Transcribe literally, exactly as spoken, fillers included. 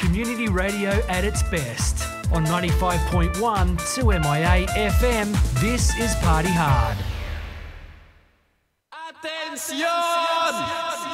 Community radio at its best. On ninety-five point one two M I A F M, this is Party Hard. Atención!